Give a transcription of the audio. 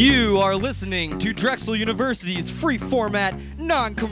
You are listening to Drexel University's free format, non-commercial